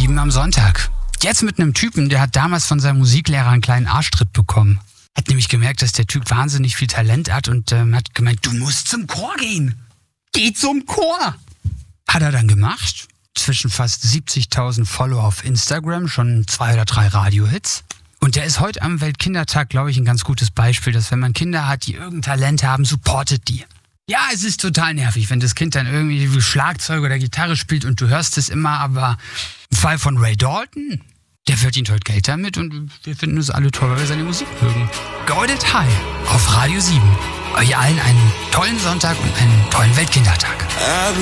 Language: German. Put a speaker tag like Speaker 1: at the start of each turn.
Speaker 1: 7 am Sonntag. Jetzt mit einem Typen, der hat damals von seinem Musiklehrer einen kleinen Arschtritt bekommen. Hat nämlich gemerkt, dass der Typ wahnsinnig viel Talent hat und hat gemeint, du musst zum Chor gehen. Geh zum Chor. Hat er dann gemacht. Zwischen fast 70.000 Follower auf Instagram, schon 2 oder 3 Radiohits. Und der ist heute am Weltkindertag, glaube ich, ein ganz gutes Beispiel, dass wenn man Kinder hat, die irgendein Talent haben, supportet die. Ja, es ist total nervig, wenn das Kind dann irgendwie Schlagzeug oder Gitarre spielt und du hörst es immer, aber im Fall von Ray Dalton, der verdient heute Geld damit und wir finden es alle toll, weil wir seine Musik mögen. Golden High auf Radio 7. Euch allen einen tollen Sonntag und einen tollen Weltkindertag.